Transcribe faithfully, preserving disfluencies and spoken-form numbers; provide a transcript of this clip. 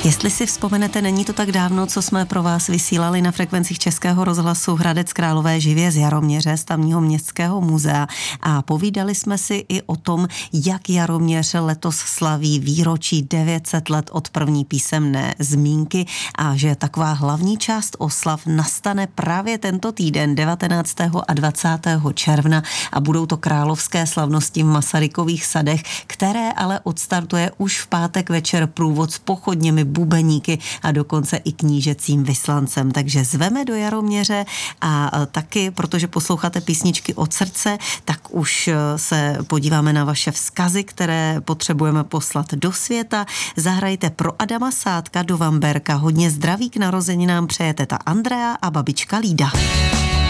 Jestli si vzpomenete, není to tak dávno, co jsme pro vás vysílali na frekvencích Českého rozhlasu Hradec Králové živě z Jaroměře, z tamního městského muzea, a povídali jsme si i o tom, jak Jaroměř letos slaví výročí devět set let od první písemné zmínky a že taková hlavní část oslav nastane právě tento týden devatenáctého a dvacátého června a budou to královské slavnosti v Masarykových sadech, které ale odstartuje už v pátek večer průvod s pochodněmi, bubeníky a dokonce i knížecím vyslancem. Takže zveme do Jaroměře a taky, protože posloucháte písničky od srdce, tak už se podíváme na vaše vzkazy, které potřebujeme poslat do světa. Zahrajte pro Adama Sádka do Vamberka. Hodně zdraví k narozeninám přeje teta Andrea a babička Lída.